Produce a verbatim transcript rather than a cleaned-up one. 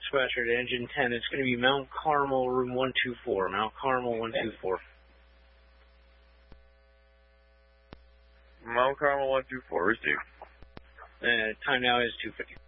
dispatcher to engine ten. It's going to be Mount Carmel, room one two four. Mount Carmel, one two four. Mount Carmel, one two four. Received. Uh, time now is two fifty.